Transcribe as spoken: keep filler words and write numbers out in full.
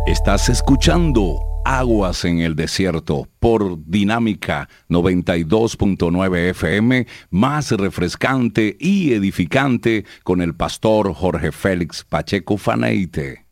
Estás escuchando Aguas en el Desierto por Dinámica noventa y dos punto nueve F M, más refrescante y edificante, con el pastor Jorge Félix Pacheco Faneite.